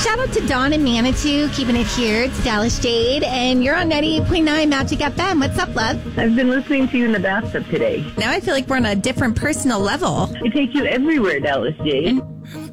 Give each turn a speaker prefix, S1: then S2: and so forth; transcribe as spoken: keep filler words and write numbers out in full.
S1: Shout out to Dawn and Manitou, keeping it here. It's Dallas Jade, and you're on ninety-eight point nine Magic F M. What's up, love?
S2: I've been listening to you in the bathtub today.
S1: Now I feel like we're on a different personal level.
S2: I take you everywhere, Dallas Jade.
S1: And